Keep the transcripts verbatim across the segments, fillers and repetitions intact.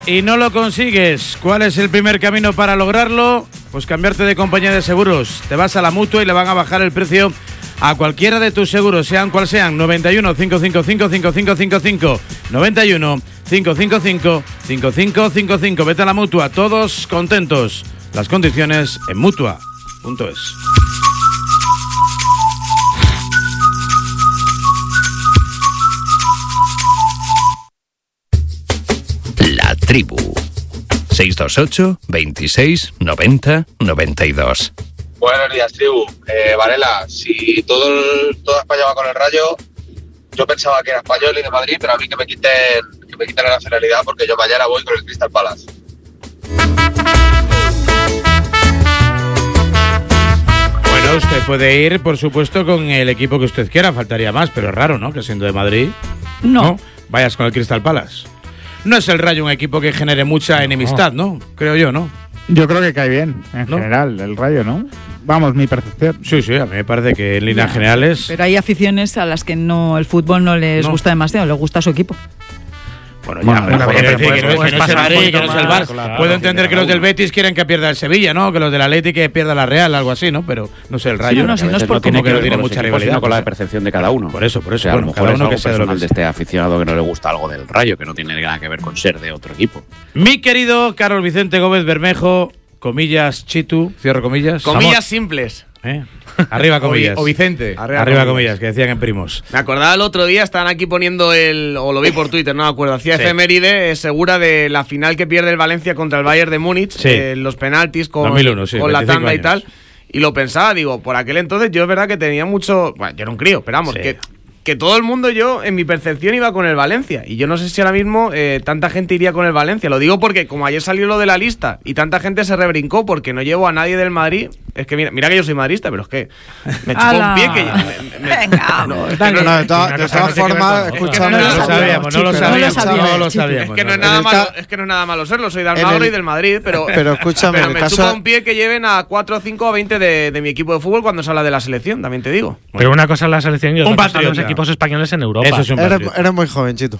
y no lo consigues, ¿cuál es el primer camino para lograrlo? Pues cambiarte de compañía de seguros. Te vas a la Mutua y le van a bajar el precio a cualquiera de tus seguros, sean cual sean. Noventa y uno, cinco cinco cinco, cinco cinco cinco cinco. Noventa y uno, cinco cinco cinco, cinco cinco cinco cinco. Vete a la Mutua, todos contentos. Las condiciones en mutua punto es. La Tribu. seis dos ocho, veintiséis, noventa, noventa y dos. Buenos días, Tribu. Eh, Varela, si todo el, toda España va con el Rayo, yo pensaba que era español y de Madrid, pero a mí que me quiten, que me quiten la nacionalidad porque yo mañana voy con el Crystal Palace. Bueno, usted puede ir, por supuesto, con el equipo que usted quiera, faltaría más, pero es raro, ¿no? Que siendo de Madrid, no, ¿no? Vayas con el Crystal Palace. No es el Rayo un equipo que genere mucha enemistad, ¿no? Creo yo, ¿no? Yo creo que cae bien, en ¿No? general, el Rayo, ¿no? Vamos, mi percepción. Sí, sí, a mí me parece que en líneas generales... Pero hay aficiones a las que no el fútbol no les No. gusta demasiado, les gusta su equipo. Bueno, Bueno, ya, pero mejor, quiero pero decir que no, puedes que no es el pasar Madrid, un que no es el poquito Barça. más, claro, Puedo sí, entender que los del Betis quieren que pierda el Sevilla, ¿no? Que los del Atleti que pierda la Real, algo así, ¿no? Pero no sé, el Rayo... no, no, si no es por como que no tiene con los mucha equipos, rivalidad. sino con la pues, percepción de cada uno. Por eso, por O eso. sea, a lo Bueno, mejor cada es uno algo que sea de lo personal que de sea. este aficionado que no le gusta algo del Rayo, que no tiene nada que ver con ser de otro equipo. Mi querido Carlos Vicente Gómez Bermejo, comillas, Chitu, cierro comillas. Comillas Vamos. simples. ¿Eh? Arriba comillas. O Vicente. Arriba, Arriba comillas, que decían en primos. Me acordaba el otro día, estaban aquí poniendo el, o lo vi por Twitter, no me acuerdo, hacía Sí. efeméride eh, segura de la final que pierde el Valencia contra el Bayern de Múnich, Sí. eh, los penaltis con, dos mil uno, sí, con la veinticinco tanda y tal. años. Y lo pensaba, digo, por aquel entonces yo es verdad que tenía mucho... Bueno, yo era un crío, esperamos, Sí. que, que todo el mundo, yo, en mi percepción, iba con el Valencia. Y yo no sé si ahora mismo eh, tanta gente iría con el Valencia. Lo digo porque como ayer salió lo de la lista y tanta gente se rebrincó porque no llevo a nadie del Madrid... Es que mira, mira que yo soy madrista, pero es que me chupó un pie que... Me, me, Venga, no, es que Dale, no- no, de, to- de todas formas, escúchame. no No lo sabíamos, no lo chicos, sabíamos, no lo no lo sabíamos, sabíamos. Es que no es no. nada el malo, ca- es que no es nada malo serlo, soy de en Almagro el- y del Madrid, pero, Pero escúchame, pero el me caso- chupa un pie que lleven a cuatro, cinco o veinte de, de mi equipo de fútbol cuando se habla de la selección, también te digo. Pero una cosa es la selección y otra Un cosa son los patriota. equipos españoles en Europa. Eso es un Eres, patriota. eres muy joven, Chito.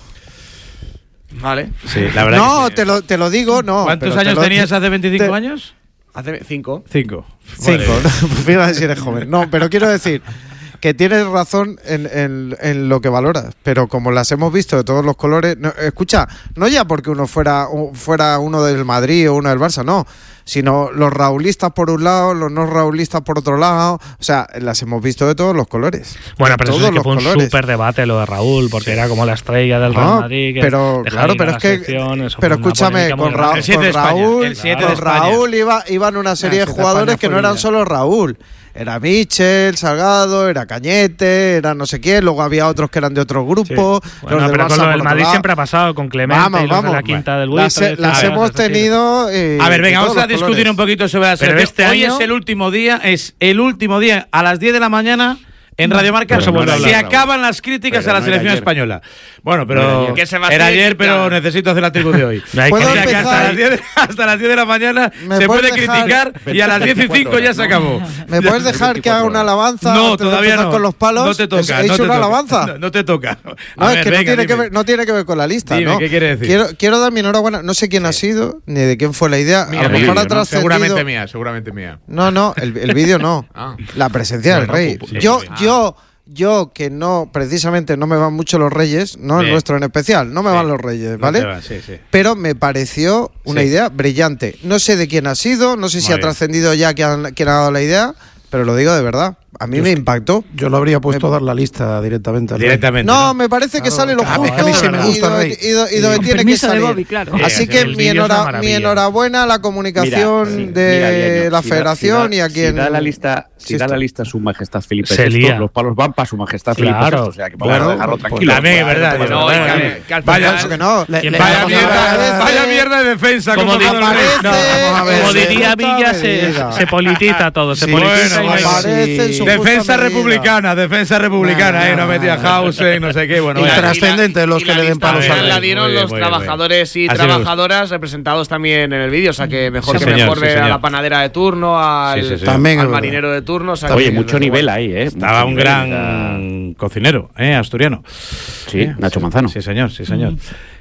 Vale. Sí, la verdad No, que sí. te lo, te lo digo, no. ¿Cuántos pero te años lo- tenías hace veinticinco te- años? Hace cinco. Cinco. Cinco. Vale. Pues fíjate si eres joven. No, pero quiero decir que tienes razón en, en- en lo que valoras, pero como las hemos visto de todos los colores, no, escucha, no ya porque uno fuera, u- fuera uno del Madrid o uno del Barça, no, sino los raulistas por un lado, los no raulistas por otro lado, o sea, las hemos visto de todos los colores. Bueno, de pero eso todos sí que los fue un colores. súper debate lo de Raúl, porque era como la estrella del Real No, Madrid. Que pero deja claro, ir a pero la es que selección, eso pero fue una escúchame, polémica muy con, Ra- grande. El siete con de España, Raúl, el siete con de España. Raúl iba, iban una serie Ah, de el siete de jugadores España que fue no eran Villa. solo Raúl. Era Michel, Salgado, era Cañete, era no sé quién, luego había otros que eran de otros grupos. Sí. los Bueno, del pero Barça con lo por del otro Madrid lado. siempre ha pasado, con Clemente Vamos, y los vamos. de la quinta del Las, Buitre. las etcétera. hemos Es decir, tenido. eh, A ver, venga, de vamos todos a los discutir colores. un poquito sobre la Pero selección. este Hoy año- es el último día, es el último día a las diez de la mañana en Radio Marca. no se vuelve a Se hablar, acaban las críticas Pero a la no era selección ayer. española. Bueno, No pero era ayer. Que se va a era hacer ayer, pero criticar. necesito hacer la tribu de hoy. No hay ¿Puedo O que- sea que hasta empezar? las diez, hasta las diez de la mañana ¿Me se puedes puede dejar- criticar y a las diez y cinco ya se acabó. ¿Me puedes dejar que haga una alabanza? No, antes de todavía empezar no. con los palos? No te toca. ¿He no hecho te una toca. alabanza? No, no te toca. No, A es ver, que no, venga, tiene que dime. ver, no tiene que ver con la lista, Dime, ¿no? ¿qué quiere decir? Quiero, quiero dar mi enhorabuena. No sé quién ha sido, ni de quién fue la idea. Mía, a lo mía, mejor yo, ha ¿no? trascendido. Seguramente mía, seguramente mía. No, no, el, el vídeo no. Ah. La presencia del Bueno, rey. pu- pu- Yo, sí, sí. yo, yo que no, precisamente no me van mucho los reyes, no el Bien. nuestro en especial, no me Sí. van los reyes, No ¿vale? te va, sí, sí. Pero me pareció una Sí. idea brillante. No sé de quién ha sido, no sé si Muy ha bien. trascendido ya quién, quién ha dado la idea, pero lo digo de verdad. A mí Yo me es que- impactó. Yo lo habría puesto Me- a dar la lista directamente. al rey. Directamente. No, me parece que Claro, sale lo a mí- justo a mí sí me y gusta el do- rey. y do- y donde Con tiene que permiso de salir. Bobby, claro. Sí, Así sí, que el mi, vídeo es una enhora- maravilla. mi enhorabuena a la comunicación Mira, sí, de mira, Diego, la si da- federación si da- y a quien... Si da la lista, si Sí, da está. la lista su majestad Felipe Se sexto, lía. los palos van para su majestad Claro. Felipe sexto, o sea que vamos Bueno, a dejarlo pues tranquilo. también es verdad, Pues no, no, que- que- que- que al Vaya- final- Eso que no. Le- ¿Quién le- Vaya Vamos a mierda, ver. vaya mierda de defensa. Como como diría- todo el rey. Aparece- No, vamos a ver. Como Ese- diría justa Villa, se, medida. se politiza todo. Se Sí. politiza Bueno, y no hay- bueno. Aparece en su Defensa justa medida. republicana, defensa republicana, Nah, eh, no nah, metía nah. Hausen, no sé qué, bueno. Y vaya. tras- trascendente los y que la le den lista palos final al la rey. dieron Muy bien, los muy bien, muy bien. trabajadores y Así me gusta. trabajadoras representados también en el vídeo, o sea que mejor Sí, que señor, mejor sí, ver a señor. la panadera de turno, al, Sí, sí, sí. También al es verdad. marinero de turno. O sea Oye, que- mucho nivel ahí, ¿eh? Estaba Mucho un nivel, gran cocinero, eh, asturiano. Sí, Eh, Nacho Manzano. Sí, señor, sí, señor.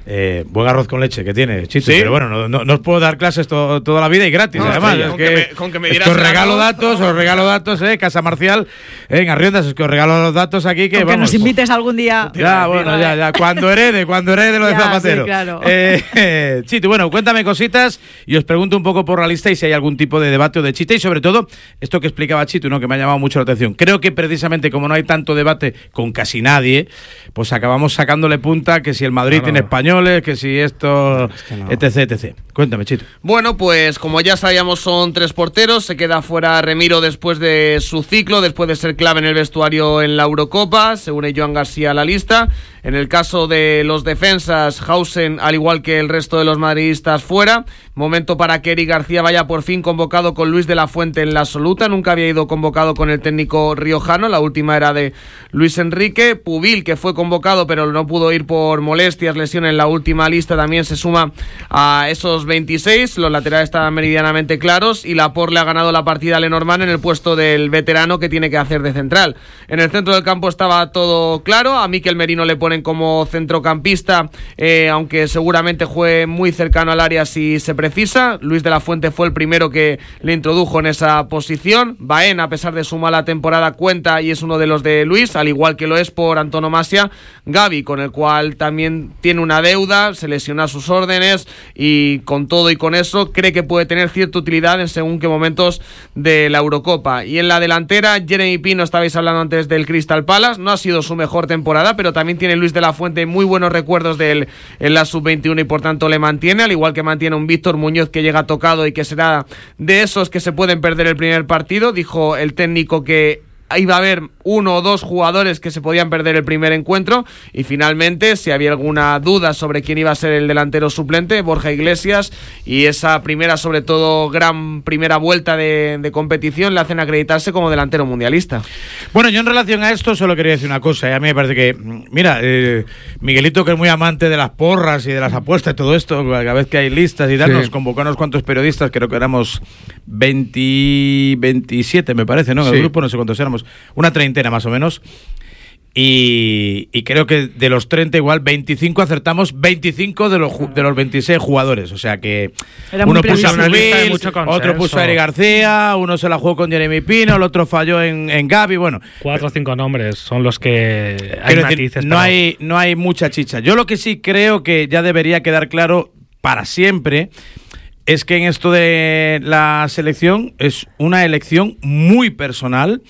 Eh, buen arroz con leche que tiene, Chito. ¿Sí? Pero bueno, no, no, no os puedo dar clases to, toda la vida y gratis. No, además, sí, es con que, que me- con que me es dieras que os el regalo arroz. datos, os regalo datos, eh, Casa Marcial, eh, en Arriondas, es que os regalo los datos aquí que Con que vamos. nos invites algún día. Ya, bueno, ya, ya. Cuando herede, cuando herede lo de Ya, Zapatero. sí, claro. Eh, eh, Chito, bueno, cuéntame cositas y os pregunto un poco por la lista y si hay algún tipo de debate o de chiste y sobre todo esto que explicaba Chito, ¿no? Que me ha llamado mucho la atención. Creo que precisamente como no hay tanto debate con casi nadie, pues acabamos sacándole punta que si el Madrid No, no. tiene españoles, que si esto, que no. etc, etcétera. Cuéntame, Chito. Bueno, pues como ya sabíamos son tres porteros, se queda fuera Remiro después de su ciclo, después de ser clave en el vestuario en la Eurocopa, se une Joan García a la lista. En el caso de los defensas, Hausen, al igual que el resto de los madridistas, fuera. Momento para que Eric García vaya por fin convocado con Luis de la Fuente en la absoluta. Nunca había ido convocado con el técnico riojano. La última era de Luis Enrique. Pubil, que fue convocado pero no pudo ir por molestias, lesión en la última lista, también se suma a esos veintiséis. Los laterales estaban meridianamente claros y Laporte le ha ganado la partida a Lenormand en el puesto del veterano que tiene que hacer de central. En el centro del campo estaba todo claro. A Mikel Merino le ponen como centrocampista, eh, aunque seguramente juegue muy cercano al área si se precisa. Luis de la Fuente fue el primero que le introdujo en esa posición. Baena, a pesar de su mala temporada, cuenta y es uno de los de Luis, al igual que lo es por antonomasia Gavi, con el cual también tiene una deuda, se lesiona a sus órdenes y con todo y con eso cree que puede tener cierta utilidad en según qué momentos de la Eurocopa. Y en la delantera, Jeremy Pino, estabais hablando antes del Crystal Palace, no ha sido su mejor temporada, pero también tiene Luis de la Fuente muy buenos recuerdos de él en la sub veintiuno y por tanto le mantiene, al igual que mantiene un Víctor Muñoz que llega tocado y que será de esos que se pueden perder el primer partido. Dijo el técnico que iba a haber uno o dos jugadores que se podían perder el primer encuentro y finalmente, si había alguna duda sobre quién iba a ser el delantero suplente, Borja Iglesias, y esa primera, sobre todo gran primera vuelta de, de competición le hacen acreditarse como delantero mundialista. Bueno, yo en relación a esto solo quería decir una cosa, y a mí me parece que, mira, eh, Miguelito, que es muy amante de las porras y de las apuestas y todo esto, cada vez que hay listas y tal, Sí. nos convocó a unos cuantos periodistas, creo que éramos veinte, veintisiete me parece, ¿no? En Sí. el grupo, no sé cuántos éramos, una treintena más o menos. Y, y creo que de los treinta igual veinticinco acertamos veinticinco de los ju- de los veintiséis jugadores, o sea que Era muy uno puso a previsible. Una lista de Pubil, mucho consenso. otro puso a Eric García, uno se la jugó con Jeremy Pino, el otro falló en, en Gavi, bueno, Cuatro o cinco nombres son los que hay quiero decir, matices. no pero- hay no hay mucha chicha. Yo lo que sí creo que ya debería quedar claro para siempre es que en esto de la selección es una elección muy personal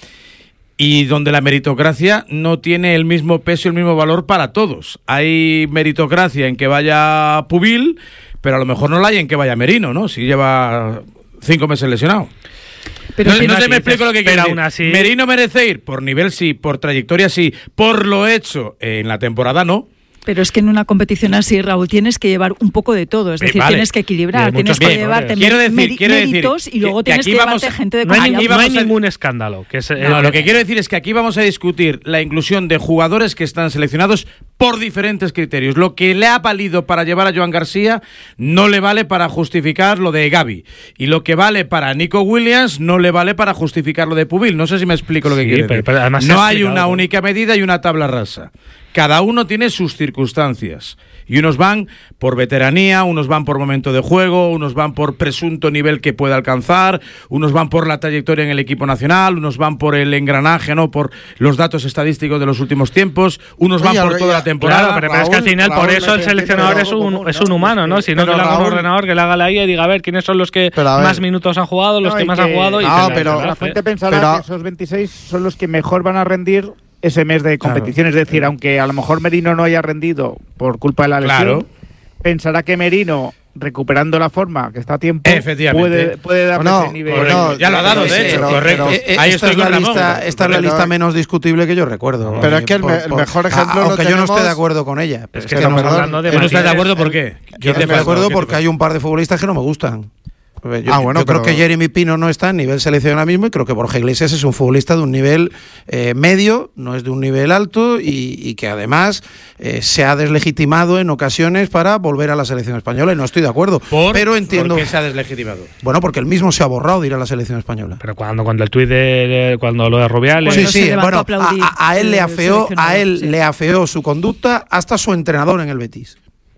y donde la meritocracia no tiene el mismo peso y el mismo valor para todos. Hay meritocracia en que vaya Pubil, pero a lo mejor no la hay en que vaya Merino, ¿no? Si lleva cinco meses lesionado. Pero no es que no aún sé, me así, explico lo que pero quiero aún decir. así- Merino merece ir por nivel sí, por trayectoria sí, por lo hecho en la temporada no. Pero es que en una competición así, Raúl, tienes que llevar un poco de todo. Es Eh, decir, vale. tienes que Y equilibrar, hay tienes muchos que factores. llevarte Quiero mé- decir, mé- quiero decir méritos y que- luego que tienes aquí que vamos llevarte a- gente de No hay, Aquí ningún- confianza. no hay vamos a- ningún escándalo. Que es, eh, No, lo que quiero decir es que aquí vamos a discutir la inclusión de jugadores que están seleccionados por diferentes criterios. Lo que le ha valido para llevar a Joan García no le vale para justificar lo de Gavi. Y lo que vale para Nico Williams no le vale para justificar lo de Pubil. No sé si me explico lo que Sí, quiero pero- decir. pero además se ha no hay explicado, una ¿no? única medida y una tabla rasa. Cada uno tiene sus circunstancias. Y unos van por veteranía, unos van por momento de juego, unos van por presunto nivel que pueda alcanzar, unos van por la trayectoria en el equipo nacional, unos van por el engranaje, ¿no? Por los datos estadísticos de los últimos tiempos, unos van Oye, por oye, toda la temporada. Claro, pero, pero es que al Raúl, final por Raúl, eso el me seleccionador entiende, es un, pero- es un humano, ¿no? Si no, pero que le haga un Raúl- ordenador, que le haga la I A y diga, a ver, ¿quiénes son los que Pero a ver. más minutos han jugado, los No, que y más que- han jugado? Y No, que pero- la- La fuente pensará Pero- que esos veintiséis son los que mejor van a rendir ese mes de competición. Es decir, aunque a lo mejor Merino no haya rendido por culpa de la lesión, Claro. pensará que Merino, recuperando la forma, que está a tiempo, Efectivamente. puede, puede darle Bueno, ese nivel. correcto. Ya lo ha dado, pero- de hecho, pero- correcto. pero- Eh, eh, Ahí esta estoy es la con Ramón. lista, esta es la Pero- lista menos discutible que yo recuerdo. Pero es Eh, que el por- me- el por- mejor a- ejemplo lo aunque yo no esté tenemos- de acuerdo con ella. Es Es que que estamos no, hablando de ¿Tú no estás de Martínez. acuerdo por qué? yo ¿Quién no te estoy de pasó? acuerdo ¿Qué te porque pasó? hay un par de futbolistas que no me gustan. Yo, Ah, bueno, yo creo pero- que Jeremy Pino no está en nivel selección ahora mismo y creo que Borja Iglesias es un futbolista de un nivel eh, medio, no es de un nivel alto y, y que además eh, se ha deslegitimado en ocasiones para volver a la selección española y no estoy de acuerdo. ¿Por? Pero entiendo. ¿Por qué se ha deslegitimado? Bueno, porque él mismo se ha borrado de ir a la selección española. Pero cuando, cuando el tuit de, de- cuando lo de Rubiales. Cuando Sí, se sí, levantó bueno, a aplaudir a, a él le el afeó, a seleccionador, él sí. le afeó su conducta hasta su entrenador en el Betis.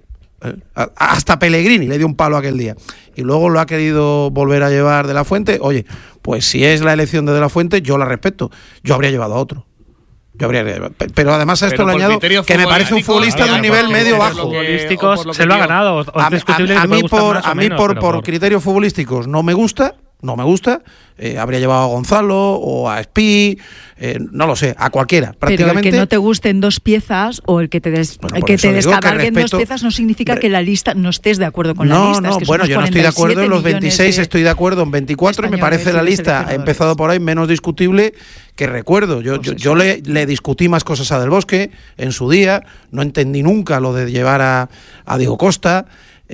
¿eh? Hasta Pellegrini le dio un palo aquel día. Y luego lo ha querido volver a llevar De La Fuente. Oye, pues si es la elección de De La Fuente, yo la respeto. Yo habría llevado a otro. Yo habría, pero además a esto le añado que me parece un futbolista de un nivel medio bajo. Futbolísticos se lo ha ganado. O A, es discutible a- a que mí puede gustar por, más o a mí menos, por, pero por criterios futbolísticos no me gusta, no me gusta. Eh, habría llevado a Gonzalo o a Espi, eh, no lo sé, a cualquiera. Pero el Prácticamente. que no te gusten dos piezas o el que te, des, Bueno, el por que eso te digo que descabalguen dos respeto- piezas no significa que la lista no estés de acuerdo con la No, lista. no, Es que bueno, somos yo no estoy de acuerdo en los cuarenta y siete veintiséis, millones de- estoy de acuerdo en veinticuatro y me españoles parece la y de lista, ha seleccionadores. empezado por ahí, menos discutible que recuerdo. Yo, yo, yo le, le discutí más cosas a Del Bosque en su día, no entendí nunca lo de llevar a, a Diego Costa.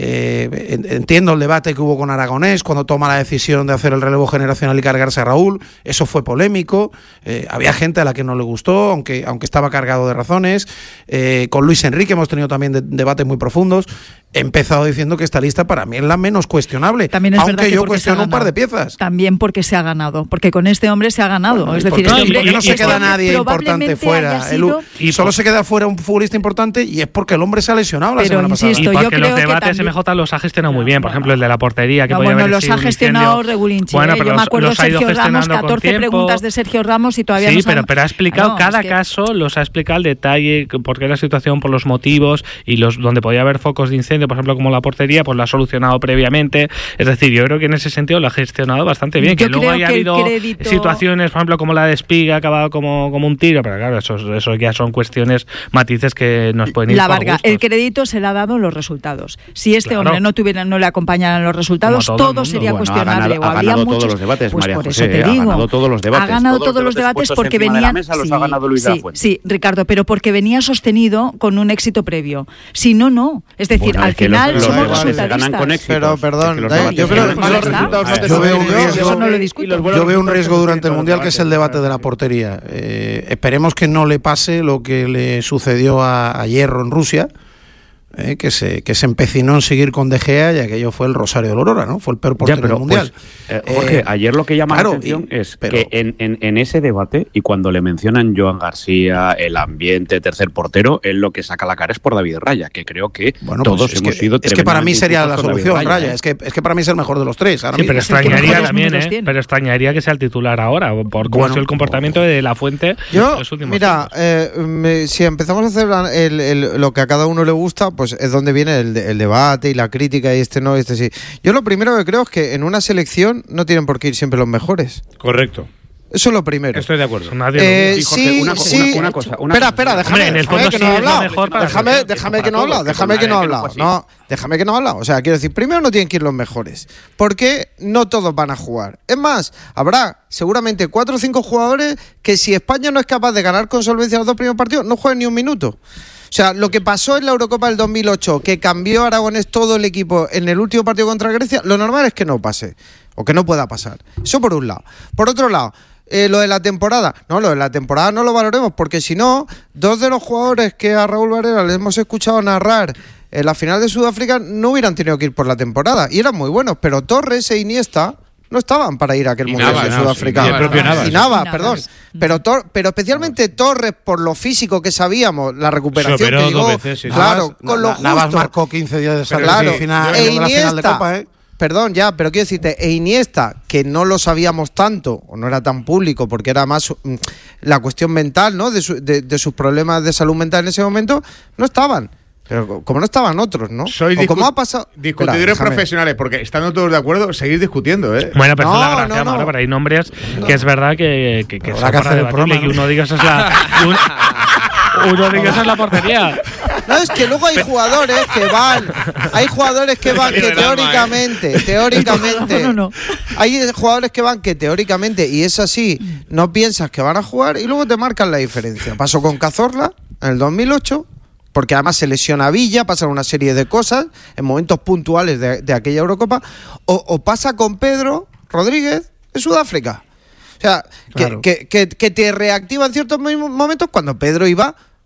Eh, en- entiendo el debate que hubo con Aragonés cuando toma la decisión de hacer el relevo generacional y cargarse a Raúl. Eso fue polémico. Eh, había gente a la que no le gustó, aunque, aunque estaba cargado de razones. Eh, con Luis Enrique hemos tenido también de- debates muy profundos. He empezado diciendo que esta lista para mí es la menos cuestionable, También es verdad aunque que yo porque se ha cuestiono un par de ganado. piezas. También porque se ha ganado, porque con este hombre se ha ganado. Bueno, es ¿y por decir, qué- este y por qué hombre- no se este queda hombre nadie importante probablemente fuera? haya El- sido- y solo se queda fuera un futbolista importante y es porque el hombre se ha lesionado la Pero semana pasada. insisto, Y yo porque creo los que debates también- M J los ha gestionado muy bien. Por ejemplo, el de la portería, que No, podía bueno, haber los sido ha un gestionado incendio. Regulinchi. Bueno, ¿eh? pero Yo me los- acuerdo los ha ido Sergio Ramos, gestionando con catorce tiempo. preguntas de Sergio Ramos y todavía Sí, no se pero, han- pero ha explicado Ah, no, cada es que- caso, los ha explicado al detalle, por qué la situación, por los motivos y los donde podía haber focos de incendio, por ejemplo, como la portería, pues lo ha solucionado previamente. Es decir, yo creo que en ese sentido lo ha gestionado bastante bien. Yo que luego creo haya que el habido crédito- situaciones, por ejemplo, como la de Espiga, ha acabado como, como un tiro, pero claro, eso, eso ya son cuestiones, matices que nos pueden ir La por Varga, gustos. el crédito se le ha dado en los resultados. Si este Claro. hombre no tuviera, no le acompañaran los resultados, Como todo todo, el mundo. sería Bueno, ha cuestionable. ganado- o ha habría ganado muchos. todos los debates, pues María por José, eso te eh, ha digo. ganado todos los debates. Ha ganado Todos los todos los debates debates puestos porque encima de la venían. mesa los sí, ha ganado Luis de la sí, Fuente. sí, Ricardo, pero porque venía sostenido con un éxito previo. Si no, no. Es decir, Bueno, al es que los- final los somos debates se resultadistas. ganan con éxitos. Pero, perdón, Es que los da- debates yo se creo ganan que con los éxitos. resultados no te Yo veo un sirven. riesgo, Eso no lo discuto. yo veo un riesgo durante el Mundial, que es el debate de la portería. Eh, esperemos que no le pase lo que le sucedió a, a Hierro en Rusia, eh, que, se, que se empecinó en seguir con De Gea y aquello fue el Rosario de Aurora, ¿no? Fue el peor portero Ya, pero, del Mundial. pues, eh, Jorge, Eh, ayer lo que llama claro, la atención y- es pero- que en, en- en ese debate, y cuando le mencionan Joan García, el ambiente, tercer portero, él lo que saca la cara es por David Raya, que creo que Bueno, todos pues es hemos que, sido es que para mí tremendamente sería la injustos con David solución, Raya. ¿eh? Es, que, es que para mí es el mejor de los tres. Ahora Sí, mismo. pero Es el que extrañaría mejores también, números ¿eh? tiene. Pero extrañaría que sea el titular ahora, por cómo Bueno, ha sido el comportamiento de La Fuente Yo, en los últimos mira, tiempos. eh, me- si empezamos a hacer la- el- el- lo que a cada uno le gusta, pues es donde viene el, de- el debate y la crítica y este no, y este sí. Yo lo primero que creo es que en una selección no tienen por qué ir siempre los mejores. Correcto. Eso es lo primero. Estoy de acuerdo. Nadie Eh, lo Sí, duda. Jorge, sí, una co- sí. una- una cosa, una espera, cosa. espera, déjame, Hombre, en el déjame fondo que sí no he es lo hablado. mejor para Déjame, nosotros, déjame para que no he todos, hablado, que déjame por que no he nadie que no hablado. fue así. No, déjame que no he hablado. O sea, quiero decir, primero no tienen que ir los mejores. Porque no todos van a jugar. Es más, habrá seguramente cuatro o cinco jugadores que si España no es capaz de ganar con solvencia los dos primeros partidos, no jueguen ni un minuto. O sea, lo que pasó en la Eurocopa del dos mil ocho, que cambió Aragonés todo el equipo en el último partido contra Grecia, lo normal es que no pase. O que no pueda pasar. Eso por un lado. Por otro lado, eh, lo de la temporada. No, lo de la temporada no lo valoremos, porque si no, dos de los jugadores que a Raúl Varela les hemos escuchado narrar en la final de Sudáfrica no hubieran tenido que ir por la temporada. Y eran muy buenos, pero Torres e Iniesta no estaban para ir a aquel Y Mundial Navas, de no, Sudáfrica. y el propio Navas. Y Navas, Navas. perdón. Pero, Tor- pero especialmente Torres, por lo físico que sabíamos, la recuperación Se operó que llegó, dos veces, sí, sí. claro, Navas- con lo Na- Navas justo. marcó quince días de Pero salida claro, de final, e de la final de Iniesta, Copa, ¿eh? perdón, ya, pero quiero decirte, e Iniesta, que no lo sabíamos tanto, o no era tan público, porque era más mm, la cuestión mental, ¿no? De, su- de- de sus problemas de salud mental en ese momento, no estaban. Pero como no estaban otros, ¿no? Sois o como discu- ha pasado. discutidores Espera, déjame. profesionales, porque estando todos de acuerdo, seguir discutiendo, ¿eh? Bueno, pero esa es la No, gracia, no, no. Mauro, pero hay nombres que es verdad que, que, que Habrá son que para hacer el debatible programa, y ¿no? uno diga esa es la un- uno diga esa es la portería. No, es que luego hay jugadores que van, hay jugadores que van que teóricamente, teóricamente, No, no, no. hay jugadores que van que teóricamente, y es así, no piensas que van a jugar y luego te marcan la diferencia. Pasó con Cazorla en el dos mil ocho, porque además se lesiona a Villa, pasan una serie de cosas en momentos puntuales de, de aquella Eurocopa, o, o pasa con Pedro Rodríguez en Sudáfrica. O sea, que, Claro. que, que, que te reactiva en ciertos mo- momentos cuando Pedro iba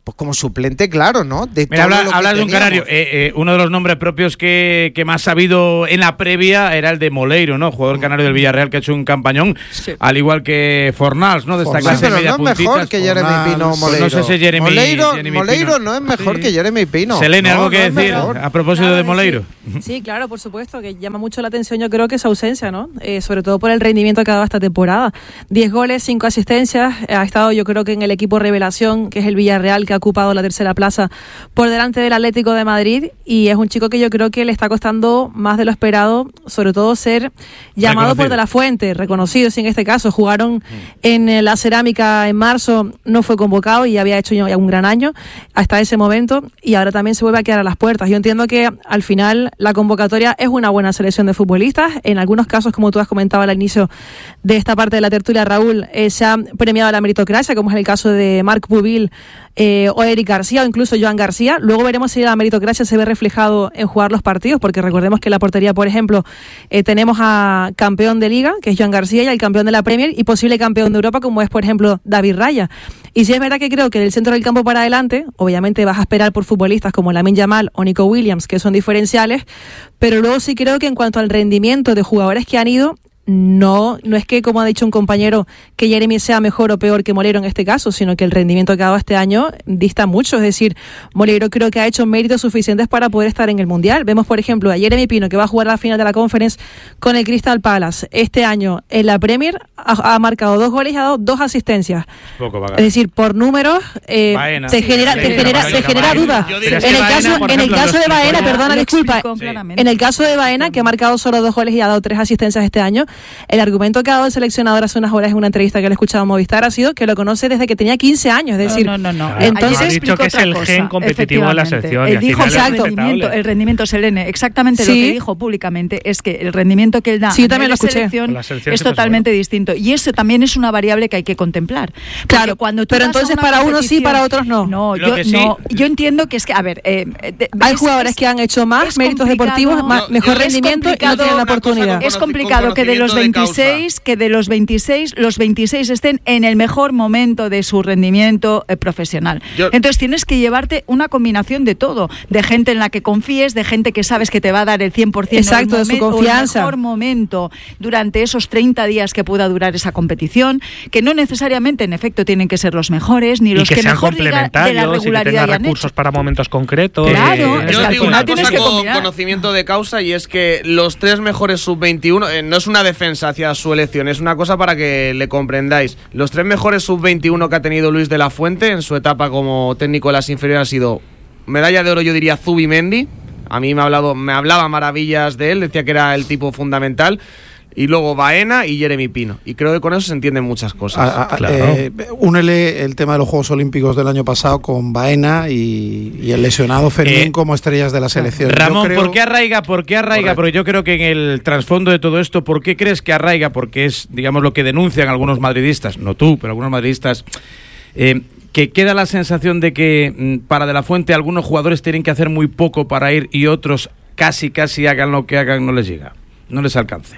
pues como suplente, claro, ¿no? De Mira, todo habla, lo que hablas de un teníamos. canario. Eh, eh, uno de los nombres propios que, que más ha habido en la previa era el de Moleiro, ¿no? Jugador canario del Villarreal que ha hecho un campañón, Sí. al igual que Fornals, ¿no? De esta Sí, clase pero media no es mejor puntitas. que Jeremy Fornals, Pino pues Moleiro. no sé si Jeremy- Moleiro, Jeremy Moleiro Pino. no es mejor Sí. que Jeremy Pino. Selene, No, ¿algo que no es decir mejor. a propósito Claro de que Moleiro? Sí. Sí, claro, por supuesto, que llama mucho la atención, yo creo que su ausencia, ¿no? Eh, sobre todo por el rendimiento que ha dado esta temporada. Diez goles, cinco asistencias, eh, ha estado yo creo que en el equipo revelación, que es el Villarreal, que ha ocupado la tercera plaza por delante del Atlético de Madrid, y es un chico que yo creo que le está costando más de lo esperado, sobre todo ser llamado Reconocido. por De La Fuente, reconocido, si en este caso jugaron en eh, la Cerámica en marzo, no fue convocado y había hecho ya un gran año hasta ese momento, y ahora también se vuelve a quedar a las puertas. Yo entiendo que al final la convocatoria es una buena selección de futbolistas. En algunos casos, como tú has comentado al inicio de esta parte de la tertulia, Raúl, eh, se ha premiado la meritocracia, como es el caso de Marc Bubil eh, o Eric García o incluso Joan García. Luego veremos si la meritocracia se ve reflejado en jugar los partidos, porque recordemos que en la portería, por ejemplo, eh, tenemos a campeón de Liga, que es Joan García, y al campeón de la Premier y posible campeón de Europa, como es, por ejemplo, David Raya. Y sí es verdad que creo que del centro del campo para adelante, obviamente vas a esperar por futbolistas como Lamine Yamal o Nico Williams, que son diferenciales, pero luego sí creo que en cuanto al rendimiento de jugadores que han ido, no, no es que, como ha dicho un compañero, que Jeremy sea mejor o peor que Moleiro en este caso, sino que el rendimiento que ha dado este año dista mucho. Es decir, Moleiro creo que ha hecho méritos suficientes para poder estar en el Mundial. Vemos, por ejemplo, a Jeremy Pino, que va a jugar la final de la Conference con el Crystal Palace. Este año en la Premier ha, ha marcado dos goles y ha dado dos asistencias. Poco, vaga. Es decir, por números eh, Baena. te Sí, genera, sí, te sí, genera, sí, te sí, genera Baena. dudas. Yo En diría el que caso, Baena, por en el ejemplo, caso de lo Baena, explicó. perdona, Lo disculpa. explicó claramente. En el caso de Baena, que ha marcado solo dos goles y ha dado tres asistencias este año, el argumento que ha dado el seleccionador hace unas horas en una entrevista que le he escuchado a Movistar ha sido que lo conoce desde que tenía quince años. Es decir, no, no, no. entonces ha dicho que es el gen competitivo de la selección. Y Él al dijo final es el exacto. rendimiento, respetable. el rendimiento, Selene, exactamente lo Sí. que dijo públicamente es que el rendimiento que él da Sí, yo a también nivel lo de escuché. selección Con la selección es siempre es totalmente distinto. Y eso también es una variable que hay que contemplar. Porque Claro, cuando tú pero vas a entonces una para unos sí, competición- para otros no. No, Lo yo, que sí- no, yo entiendo que es que, a ver, eh, de- hay es- jugadores es- que han hecho más es méritos complicado. deportivos, más, Yo- mejor yo- es rendimiento y no complicado tienen la una cosa oportunidad. con- Es complicado que de los conocimiento de causa. veintiséis, que de los veintiséis, los veintiséis estén en el mejor momento de su rendimiento eh, profesional. Yo- Entonces tienes que llevarte una combinación de todo, de gente en la que confíes, de gente que sabes que te va a dar el cien por ciento Exacto, o el de su momen- o confianza. el mejor momento durante esos treinta días que pueda durar esa competición, que no necesariamente en efecto tienen que ser los mejores, ni Y los que, que, sean mejor diga- de la complementarios y que regularidad tengan hayan recursos hecho. para momentos concretos. Claro, Eh, es Yo que al digo final una tienes cosa que con combinar. conocimiento de causa, y es que los tres mejores sub veintiuno, eh, no es una defensa hacia su elección, es una cosa para que le comprendáis. Los tres mejores sub veintiuno que ha tenido Luis de la Fuente en su etapa como técnico de las inferiores ha sido medalla de oro, yo diría Zubimendi. A mí me, ha hablado, me hablaba maravillas de él, decía que era el tipo fundamental. Y luego Baena y Jeremy Pino. Y creo que con eso se entienden muchas cosas. A- a- Claro. eh, únele el tema de los Juegos Olímpicos del año pasado con Baena y, y el lesionado Fermín Eh, como estrellas de la selección. Yo Ramón, creo- ¿por qué arraiga? ¿Por qué arraiga? Correcto. Porque yo creo que en el trasfondo de todo esto, ¿por qué crees que arraiga? Porque es, digamos, lo que denuncian algunos madridistas, no tú, pero algunos madridistas, eh, que queda la sensación de que mm, para De la Fuente algunos jugadores tienen que hacer muy poco para ir y otros casi, casi hagan lo que hagan, no les llega, no les alcance.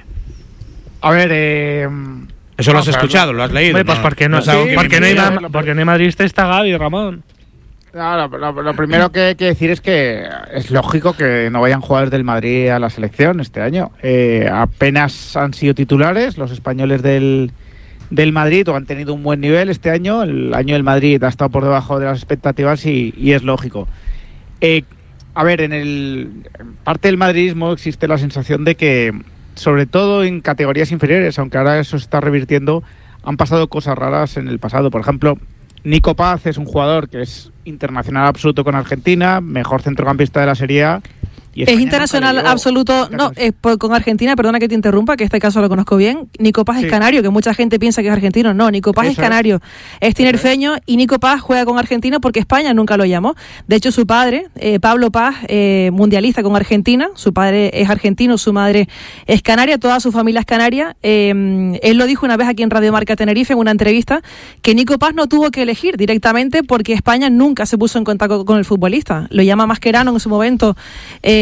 A ver, eh, Eso lo has no, pero- escuchado, lo has leído. Hombre, pues porque no, es algo sí, que porque, me no hay diga. ma- porque no hay madridista, está Gaby, Ramón. No, lo, lo- lo primero que hay que decir es que es lógico que no vayan jugadores del Madrid a la selección este año. Eh, apenas han sido titulares los españoles del, del Madrid, o han tenido un buen nivel este año. El año del Madrid ha estado por debajo de las expectativas y, y es lógico. Eh, a ver, en el en parte del madridismo existe la sensación de que, sobre todo en categorías inferiores, aunque ahora eso se está revirtiendo, han pasado cosas raras en el pasado. Por ejemplo, Nico Paz es un jugador que es internacional absoluto con Argentina, mejor centrocampista de la Serie A. Y Es España internacional nunca le dio absoluto, no, catorce. eh, por- con Argentina, perdona que te interrumpa, que este caso lo conozco bien. Nico Paz Sí. es canario, que mucha gente piensa que es argentino. No, Nico Paz Eso es es. canario, es tinerfeño, y Nico Paz juega con Argentina porque España nunca lo llamó. De hecho, su padre, eh, Pablo Paz, eh, mundialista con Argentina, su padre es argentino, su madre es canaria, toda su familia es canaria. Eh, él lo dijo una vez aquí en Radio Marca Tenerife, en una entrevista, que Nico Paz no tuvo que elegir directamente porque España nunca se puso en contacto con el futbolista. Lo llama Mascherano en su momento, eh,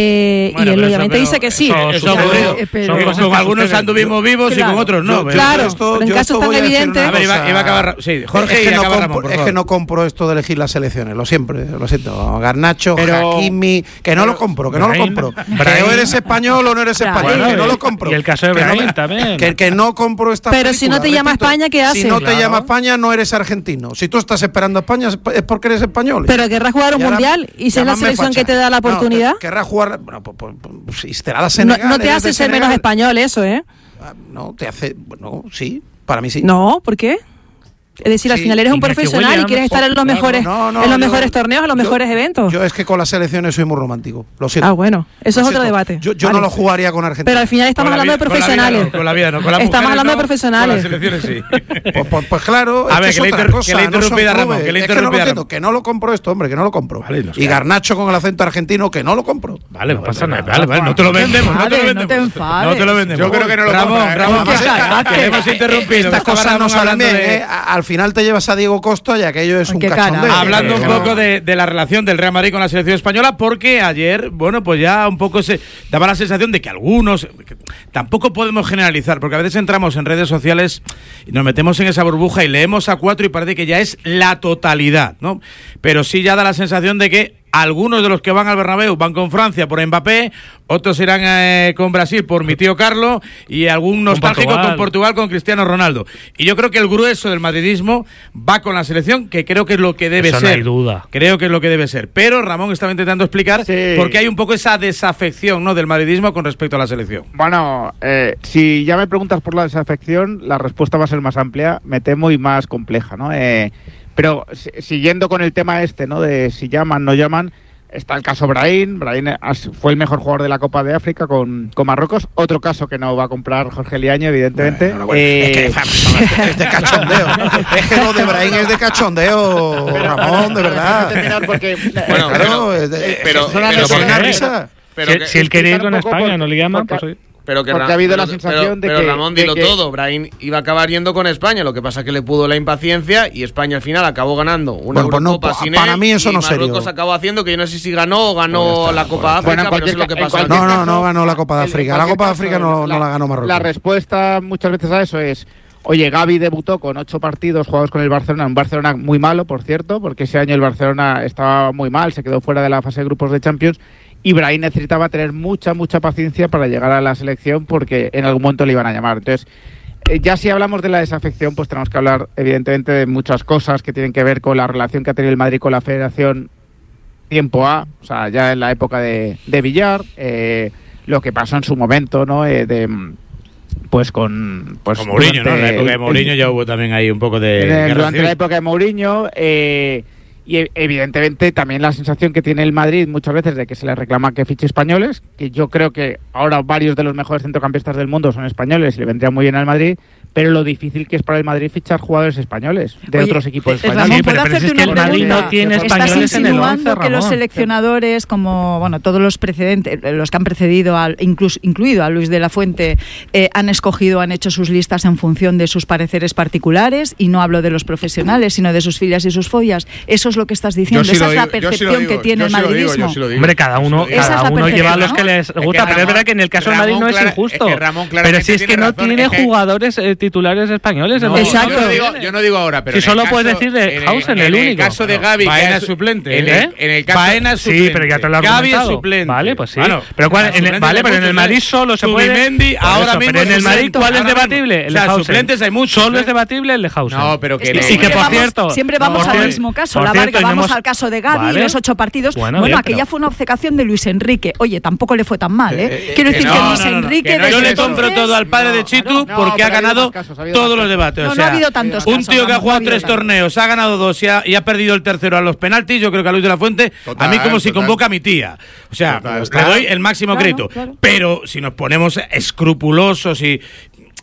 Eh, Bueno, y él pero obviamente eso- dice que sí. Eso, eso Claro, aburrido. eh, pero- Son- con algunos anduvimos vivos Claro. y con otros no. Yo- Claro, esto- pero en yo casos esto tan voy a decir evidentes. una A ver, iba, cosa. iba a acabar. Sí, Jorge es que y no acaba compro, Ramón, por es favor. que no compro esto de elegir las selecciones, lo siempre, lo siento. Garnacho, Pero- Hakimi, que no lo compro, que no lo Brahim- compro. Que Brahim- o eres español o no eres Claro. español, Bueno, que no y- lo compro. y el caso de Que no Brahim me- también. Que, que no compro esta Pero si no te llama España, ¿qué Si haces? no te Claro. llama España, no eres argentino. Si tú estás esperando a España, es es porque eres español. Pero querrás jugar un Y ahora- mundial y si es la llámame selección facha. que te da la No, oportunidad. que- querrás jugar. Bueno, pues, pues, pues, si te da la No, Senegal, no te eres hace de ser menos Senegal. español eso, ¿eh? Ah, No, te hace. Bueno, sí, para mí sí. No, ¿por qué? Es decir, al Sí, final eres un Iñaki profesional y Williams, quieres estar en los claro. mejores, No, no, en los yo- mejores torneos, en los yo- mejores eventos. Yo es que con las selecciones soy muy romántico. Lo siento. Ah, bueno, eso Lo es otro siento. debate. Yo, yo Vale. no lo jugaría con Argentina. Pero al final estamos Con la hablando de vida- con la vida profesionales. no, con la vida no, con las Estamos mujeres hablando de no, profesionales. Con las selecciones sí. Pues, pues- pues claro, A es ver, es que le otra inter- cosa, que le no son interrumpida Ramón, clubes. que le Es que no lo interrumpida entiendo, Ramón. que no lo compro esto, hombre, que no lo compro. Vale, nos y queda. Garnacho con el acento argentino, que no lo compro. Vale, no pasa pasa nada. nada. Vale, vale, no te lo vendemos, no te lo enfades, no te vendemos. enfades. No te lo vendemos. Yo creo que no lo Ramón, compra, ¿eh? Ramón, Además, que, es que, que hemos interrumpido. Estas Estaba cosas no Ramón salen hablando bien, de- ¿eh? A- Al final te llevas a Diego Costa y aquello es Ay, un qué cara. cachondeo. Hablando un Eh, poco de, de la relación del Real Madrid con la selección española, porque ayer, bueno, pues ya un poco se daba la sensación de que algunos, que tampoco podemos generalizar, porque a veces entramos en redes sociales y nos metemos en esa burbuja y leemos a cuatro y parece que ya es la totalidad, ¿no? Pero sí ya da la sensación de que algunos de los que van al Bernabéu van con Francia por Mbappé, otros irán eh, con Brasil por mi tío Carlo y algún nostálgico Portugal. con Portugal con Cristiano Ronaldo. Y yo creo que el grueso del madridismo va con la selección, que creo que es lo que debe Eso no ser. hay duda. Creo que es lo que debe ser. Pero Ramón estaba intentando explicar Sí. por qué hay un poco esa desafección, ¿no?, del madridismo con respecto a la selección. Bueno, eh, si ya me preguntas por la desafección, la respuesta va a ser más amplia, me temo, y más compleja, ¿no? Eh, pero si- siguiendo con el tema este, ¿no? De si llaman, no llaman, está el caso Brahim. Brahim as- fue el mejor jugador de la Copa de África con, con Marruecos. Otro caso que no va a comprar Jorge Liaño, evidentemente. Bueno, bueno, Eh, es que es de cachondeo. Es que lo de Brahim es de cachondeo, Ramón, de verdad. terminar porque, Bueno, claro, es de- pero- es una pero es una ¿por qué? risa. Pero si, que- si él quería ir explicar con un poco España, por- no le llaman, porque- pues oye. Pero que Porque Ra- ha habido la pero- sensación pero- de pero que- Ramón, de dilo que- todo. Brahim iba a acabar yendo con España. Lo que pasa es que le pudo la impaciencia y España al final acabó ganando una Bueno, pues no, Eurocopa pa- sin para él, mí eso y no es serio. Marruecos acabó haciendo que yo no sé si ganó o ganó la Copa Bueno, África, en pero eso es lo que cualquier- pasa. en No, cualquier no, no caso, ganó la Copa de en África. La cualquier Copa de caso, África no, no la ganó Marruecos. La respuesta muchas veces a eso es: oye, Gavi debutó con ocho partidos jugados con el Barcelona, un Barcelona muy malo, por cierto, porque ese año el Barcelona estaba muy mal, se quedó fuera de la fase de grupos de Champions, y Brahim necesitaba tener mucha, mucha paciencia para llegar a la selección porque en algún momento le iban a llamar. Entonces, eh, ya si hablamos de la desafección, pues tenemos que hablar evidentemente de muchas cosas que tienen que ver con la relación que ha tenido el Madrid con la Federación tiempo A, o sea, ya en la época de, de Villar, eh, lo que pasó en su momento, ¿no? Eh, de pues con pues Como Mourinho, ¿no? En la durante época de el- Mourinho ya hubo también ahí un poco de... en el- guerra durante civil. la época de Mourinho, eh, y e- evidentemente también la sensación que tiene el Madrid muchas veces de que se le reclama que fiche españoles, que yo creo que ahora varios de los mejores centrocampistas del mundo son españoles y le vendría muy bien al Madrid, pero lo difícil que es para el Madrid fichar jugadores españoles de Oye, otros equipos eh, españoles. Ramón, Sí, pero- ¿puedo pero si hacerte es que una el Madrid pregunta? no tiene Estás españoles en el insinuando once, que los Ramón. seleccionadores, como bueno, todos los precedentes, los que han precedido, al, incluso, incluido a Luis de la Fuente, eh, han escogido, han hecho sus listas en función de sus pareceres particulares, y no hablo de los profesionales, sino de sus filias y sus fobias. Eso es lo que estás diciendo. sí Esa lo es la digo, yo sí lo percepción digo, que tiene yo el sí lo digo, madridismo. yo sí lo digo. Hombre, cada uno, Esa es cada la uno lleva percepción, a los ¿no? que les Es que gusta, pero es Ramón- verdad que en el caso del Madrid Ramón no es clara- injusto. es que Ramón pero claramente si es que tiene no razón, tiene es que- jugadores eh, titulares españoles. No, en el Exacto. Yo no, Madrid. digo, yo no digo ahora, pero Si en el solo caso- puedes decir de en Hausen, el en único. el caso de Gavi, Baena que es suplente, En ¿eh? el, en el caso, Baena es Sí, suplente. pero ya te lo he Gavi es argumentado. suplente. Vale, pues sí. Bueno, pero cuál- en el- suplentes vale, hay pero en el muchos, Madrid ¿eh? solo se puede. Zubimendi, Por ahora eso, mismo pero en el es Madrid, suplente, ¿cuál es ahora mismo. debatible? El O sea, de Hausen. suplentes hay muchos, Solo ¿eh? es debatible el de Hausen. No, pero que Es que le- y siempre que, por vamos, cierto, siempre vamos por al cierto- mismo caso. por La cierto, Varga, y no vamos hemos- al caso de Gavi, Vale. los ocho partidos. Bueno, Bueno, bien, aquella pero- fue una obcecación de Luis Enrique. Oye, tampoco le fue tan mal, ¿eh? Quiero que decir no, que no, Luis no, no, Enrique... que no, desde Yo le Eso- compro entonces- todo al padre de Chitu no, porque pero ha ha habido ganado más casos, ha habido todos más los casos. debates. No, o no ha sea, habido tantos un casos, tío que ha Ramón, jugado no ha tres habido torneos, ha ganado dos y ha, y ha perdido el tercero a los penaltis. Yo creo que a Luis de la Fuente, Total, a mí como si total. convoca a mi tía. O sea, Total, le claro. doy el máximo Claro, crédito. claro. Pero si nos ponemos escrupulosos y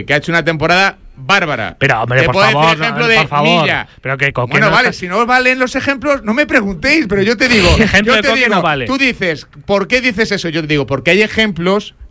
Quique, que ha hecho una temporada bárbara. Pero, hombre, Te por puedo decir favor, ejemplo no, de por favor. Milla. Pero que, con que Bueno, no vale, estás- si no os valen los ejemplos, no me preguntéis, pero yo te digo, Ejemplo yo de te Coque digo, no vale. tú dices, ¿por qué dices eso? Yo te digo, porque hay ejemplos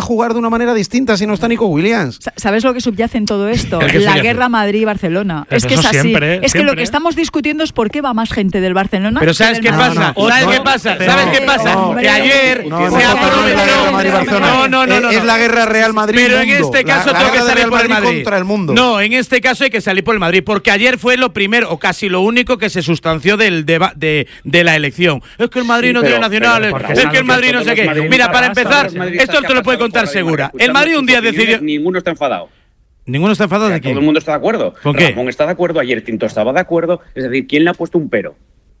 a jugar de una manera distinta si no está Nico Williams. ¿Sabes lo que subyace en todo esto? ¿El qué La subyace? guerra Madrid-Barcelona. Pero Es que es eso así. siempre, es que siempre. lo que estamos discutiendo es por qué va más gente del Barcelona. Pero que ¿sabes del qué Madrid. pasa? no, ¿Sabes no, qué pasa? pero- ¿Sabes qué pasa? no, que ayer No, se no, no, no, no, aprovechó. no, no, Madrid-Barcelona. No, no, no, no, Es no. la guerra Real Madrid. Pero en mundo. este caso La- la tengo que guerra de salir Real por el Madrid. contra el mundo. No, en este caso hay que salir por el Madrid, porque ayer fue lo primero, o casi lo único que se sustanció del deba de, de la elección. Es que el Madrid Sí, no pero- tiene nacionales, pero- es que el Madrid no sé qué. Mira, para empezar, esto te lo puede contar Segura. El Madrid un día decidió... Ninguno está enfadado. ¿Ninguno está enfadado O sea, de quién? todo el mundo está de acuerdo. ¿Con qué? Ramón está de acuerdo, ayer Tinto estaba de acuerdo. Es decir, ¿quién le ha puesto un pero?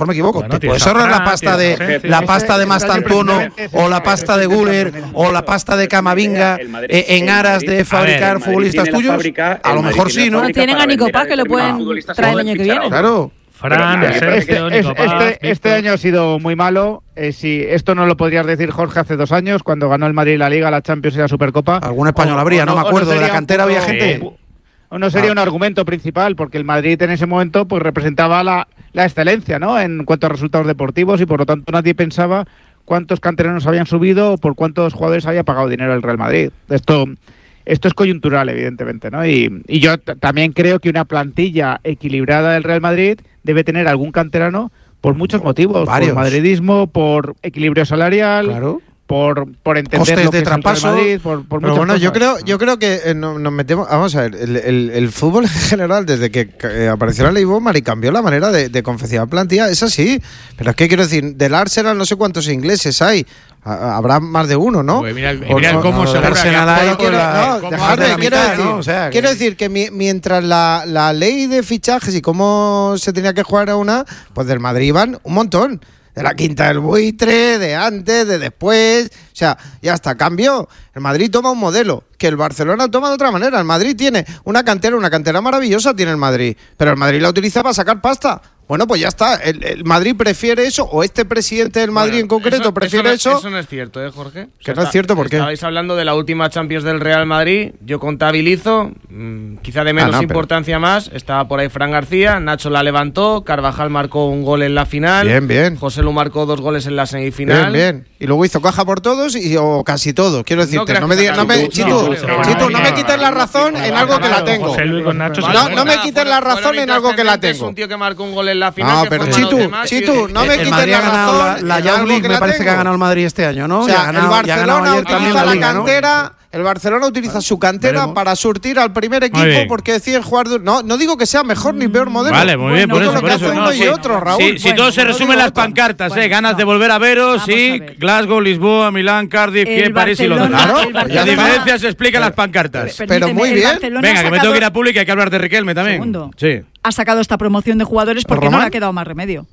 mejor me equivoco. Bueno, te puedes ahorrar la pasta de la pasta de Mastantuono o la pasta de Guller o la pasta de Camavinga eh, en aras de fabricar futbolistas tuyos. A lo mejor sí, ¿no? No tienen a Nico Paz que lo pueden traer el año que viene. Claro. Fran, Pero, Sergio, este, Nico Paz, este, Víctor. este año ha sido muy malo. Eh, si esto no lo podrías decir, Jorge, hace dos años, cuando ganó el Madrid la Liga, la Champions y la Supercopa. Algún español habría, no me acuerdo, de la cantera había gente. O no sería Ah. un argumento principal, porque el Madrid en ese momento pues representaba la, la excelencia, ¿no? En cuanto a resultados deportivos, y por lo tanto nadie pensaba cuántos canteranos habían subido o por cuántos jugadores había pagado dinero el Real Madrid. Esto, esto es coyuntural, evidentemente, ¿no? Y, y yo t- también creo que una plantilla equilibrada del Real Madrid debe tener algún canterano por muchos motivos. Varios. Por madridismo, por equilibrio salarial, Claro. por, por entender Costes lo que de es el Real traspaso. Madrid, por, por Pero muchas bueno, yo cosas. creo, yo creo que eh, no- nos metemos. Vamos a ver, el, el- el fútbol en general, desde que eh, apareció la ley Bomar y cambió la manera de, de confeccionar plantilla, es así. Pero es que quiero decir, del Arsenal no sé cuántos ingleses hay. Ha- Habrá más de uno, ¿no? Pues mira, O mira no, cómo no, se del borra Arsenal ya hay todo quiero- con la- no, cómo dejadme, hace la quiero mitad, decir, ¿no? O sea, que- quiero decir que mi- mientras la, la ley de fichajes y cómo se tenía que jugar a una, pues del Madrid iban un montón. De la Quinta del Buitre, de antes, de después. O sea, ya está, cambió. El Madrid toma un modelo que el Barcelona toma de otra manera. El Madrid tiene una cantera, una cantera maravillosa tiene el Madrid, pero el Madrid la utiliza para sacar pasta. Bueno, pues ya está. El, el Madrid prefiere eso, o este presidente del Madrid Bueno, en concreto eso- prefiere eso. eso. No, eso no es cierto, ¿eh, Jorge? Que no es cierto, ¿por qué? Estabais hablando de la última Champions del Real Madrid. Yo contabilizo, mmm, quizá de menos Ah, no, pero- importancia más. Estaba por ahí Fran García, Nacho la levantó, Carvajal marcó un gol en la final. Bien, bien. José Lu marcó dos goles en la semifinal. Bien, bien. Y luego hizo caja por todos y o casi todos. Quiero decirte, creas no, me que digas, no me, sacaron- Chitu, no, Chitu, no, Chitu, no, no no, me no, quites no, la no, razón no, en no, algo no, que la no, tengo. José Luis con Nacho. Vale, No, pues no me nada, quites fueron- la razón fueron en algo que la intrascendentes, tengo. Un tío que marcó un gol en la final. No, que pero fue mano de Chitu, más y Chitu, de- no me el quites Madrid la ha ganado la, razón la en Youth algo League, que me la parece que ha tengo. ganado el Madrid este año, ¿no? O Y ha sea, ganado, el y ha ganado Barcelona ayer también utiliza la la Liga, ¿no? cantera, el Barcelona utiliza su cantera Veremos. para surtir al primer bien. equipo porque deciden jugar de- no, no digo que sea mejor ni peor modelo. Vale, muy bien, Digo por eso, lo por que eso. hace No, uno sí. y otro, Raúl. Sí, si Bueno, todo se no resume digo en las otra. pancartas, Bueno, ¿eh? Ganas no. de volver a veros, Vamos sí. a ver. Glasgow, Lisboa, Milán, Cardiff, El Kiev, París y Barcelona- Londres. Claro, el pues La ya está. diferencia se explica en las pancartas. Pero Permíteme, muy el bien. Barcelona Venga, ha que me tengo sacado- que ir a pública y hay que hablar de Riquelme también. Segundo. Sí. Ha sacado esta promoción de jugadores porque no ¿Román? le ha quedado más remedio.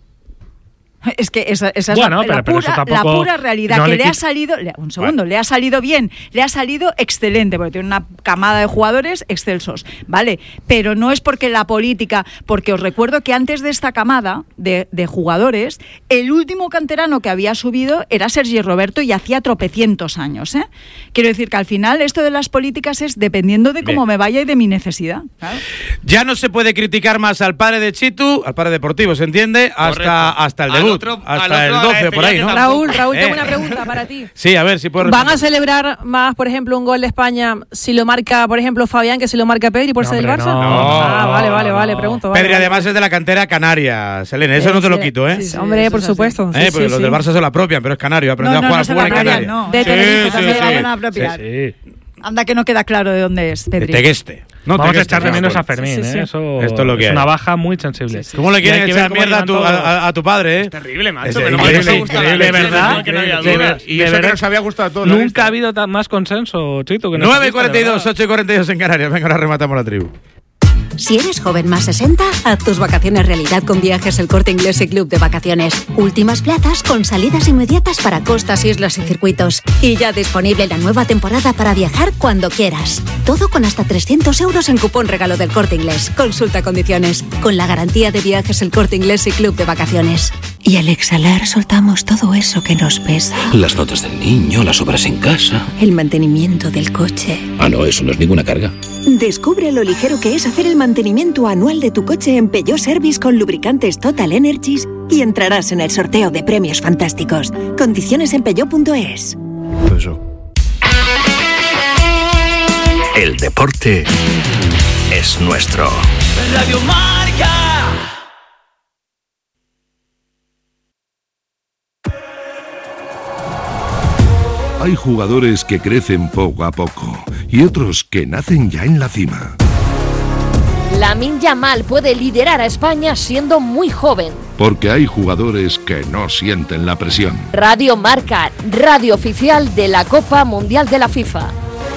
Es que esa, esa Bueno, es la, pero- la pero eso pura, tampoco- la pura realidad. no que le le, ha quita- salido, le- un segundo, le ha salido bien, le ha salido excelente, porque tiene una camada de jugadores excelsos, ¿vale? Pero no es porque la política, porque os recuerdo que antes de esta camada de, de jugadores, el último canterano que había subido era Sergi Roberto y hacía tropecientos años, ¿eh? Quiero decir que al final esto de las políticas es dependiendo de cómo Bien. me vaya y de mi necesidad. Claro. Ya no se puede criticar más al padre de Chitu, al padre deportivo, ¿se entiende? Hasta, Correcto. hasta el Al debut, otro- hasta al el otro doce por ahí, agradecería ¿no? que Raúl, Raúl, Eh. tengo una pregunta para ti. Sí, a ver si puedo ¿Van a responder. celebrar más, por ejemplo, un gol de España si lo marca, por ejemplo, Fabián que si lo marca Pedri por No, ser del hombre, Barça? no. ah, No, vale, vale, no. vale, pregunto. Vale, Pedri vale. además es de la cantera canaria, Selene, eso Eh, no te lo sí, quito, ¿eh? sí, sí, hombre, por supuesto. Eh, sí, porque sí, los sí. del Barça se lo apropian, pero es canario, aprendió No, a no, jugar no al se fútbol la en apropian, Canarias. no. De Tenerife sí, también sí, la sí. van a apropiar. Sí, sí. Anda que no queda claro de dónde es, Pedri. Tegueste. No, Vamos a Tegueste, echar de no. menos a Fermín, Sí, sí, sí. ¿eh? Eso Esto es lo que hay. una baja muy sensible. ¿Cómo le Y quieren hay que ver echar cómo mierda a tu, llegan todos. a, a tu padre, eh? Terrible, macho. Es Pero no me increíble, gusta la increíble, leche, de verdad, no, que no haya de dudas. ver- Y de eso que verdad, nos había gustado a todos. la Nunca lista. ha habido tan- más consenso, Chito. que en esta nueve y lista, cuarenta y de dos, verdad. ocho y cuarenta y dos en Canarias. Venga, ahora rematamos la tribu. Si eres joven más sesenta, haz tus vacaciones realidad con Viajes El Corte Inglés y Club de Vacaciones. Últimas plazas con salidas inmediatas para costas, islas y circuitos. Y ya disponible la nueva temporada para viajar cuando quieras. Todo con hasta trescientos euros en cupón regalo del Corte Inglés. Consulta condiciones. Con la garantía de Viajes El Corte Inglés y Club de Vacaciones. Y al exhalar soltamos todo eso que nos pesa. Las notas del niño, las obras en casa. El mantenimiento del coche. Ah, no, eso no es ninguna carga. Descubre lo ligero que es hacer el mantenimiento anual de tu coche en Peugeot Service con lubricantes Total Energies y entrarás en el sorteo de premios fantásticos. Condiciones en peugeot punto es. El deporte es nuestro. Radio Marca. Hay jugadores que crecen poco a poco y otros que nacen ya en la cima. Lamine Yamal puede liderar a España siendo muy joven. Porque hay jugadores que no sienten la presión. Radio Marca, radio oficial de la Copa Mundial de la FIFA.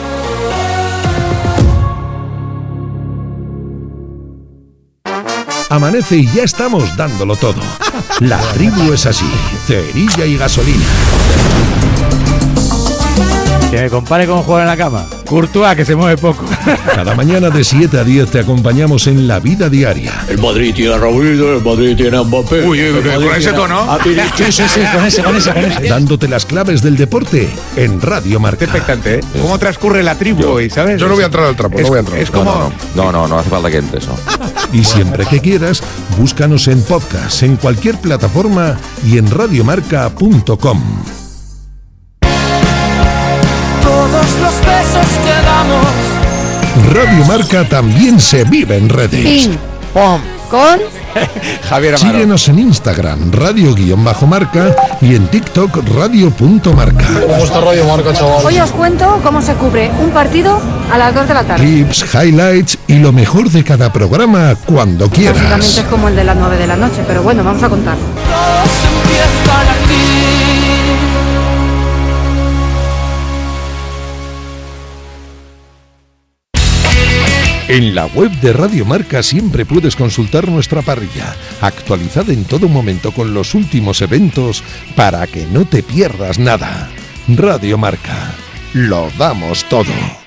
Amanece y ya estamos dándolo todo. La tribu es así, cerilla y gasolina. Que me compare con jugar en la cama. Courtois, que se mueve poco. Cada mañana de siete a diez te acompañamos en La Vida Diaria. El Madrid tiene a Raúl, el Madrid tiene a Mbappé. Uy, uy, con ese tono. Sí, sí, sí, con ese, con ese, con ese. Dándote las claves del deporte en Radio Marca. Expectante, ¿eh? ¿Cómo transcurre la tribu hoy, sabes? Yo no voy a entrar al trapo, es, no voy a entrar. Es como... No, no, no, no, no hace falta que entre eso. Y siempre que quieras, búscanos en podcast, en cualquier plataforma y en radiomarca punto com. Todos los besos que damos. Radio Marca también se vive en redes. Pin. ¡Pum! Con Javier Amaro. Síguenos en Instagram, radio-marca y en TikTok, radio.marca. ¿Cómo está Radio Marca, chaval? Hoy os cuento cómo se cubre un partido a las dos de la tarde. Clips, highlights y lo mejor de cada programa cuando Básicamente quieras. es como el de las nueve de la noche, pero bueno, vamos a contar. Todos empiezan aquí. En la web de Radio Marca siempre puedes consultar nuestra parrilla, actualizada en todo momento con los últimos eventos para que no te pierdas nada. Radio Marca, lo damos todo.